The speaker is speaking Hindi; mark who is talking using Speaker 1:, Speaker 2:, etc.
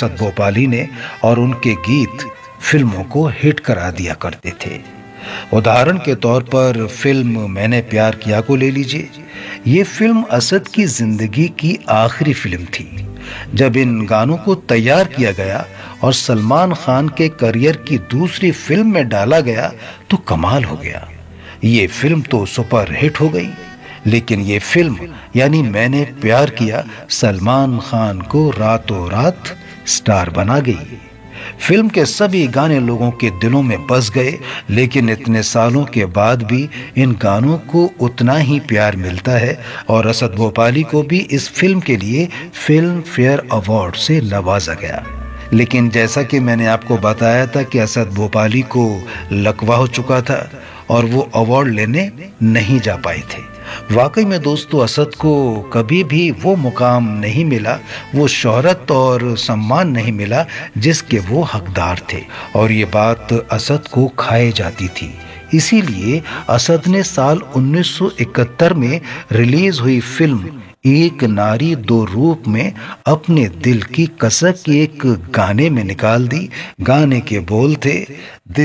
Speaker 1: असद भोपाली ने और उनके गीत फिल्मों को हिट करा दिया करते थे। उदाहरण के तौर पर फिल्म मैंने प्यार किया को ले लीजिए। ये फिल्म असद की जिंदगी की आखिरी फिल्म थी। जब इन गानों को तैयार किया गया और सलमान खान के करियर की दूसरी फिल्म में डाला गया तो कमाल हो गया। ये फिल्म तो सुपर हिट हो गई, लेकिन ये फिल्म यानी मैंने प्यार किया सलमान खान को रातों रात स्टार बना गई। फिल्म के सभी गाने लोगों के दिलों में बस गए, लेकिन इतने सालों के बाद भी इन गानों को उतना ही प्यार मिलता है और असद भोपाली को भी इस फिल्म के लिए फिल्म फेयर अवार्ड से नवाजा गया। लेकिन जैसा कि मैंने आपको बताया था कि असद भोपाली को लकवा हो चुका था और वो अवार्ड लेने नहीं जा पाए थे। वाकई में दोस्तों, असद को कभी भी वो मुकाम नहीं मिला, वो शोहरत और सम्मान नहीं मिला जिसके वो हकदार थे, और ये बात असद को खाए जाती थी। इसीलिए असद ने साल 1971 में रिलीज हुई फिल्म एक नारी दो रूप में अपने दिल की कसक एक गाने में निकाल दी। गाने के बोल थे,